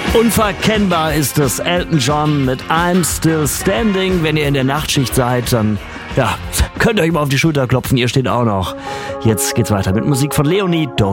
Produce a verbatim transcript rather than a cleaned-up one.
Unverkennbar ist es Elton John mit I'm Still Standing. Wenn ihr in der Nachtschicht seid, dann ja, könnt ihr euch mal auf die Schulter klopfen, ihr steht auch noch. Jetzt geht's weiter mit Musik von Leonie. Don't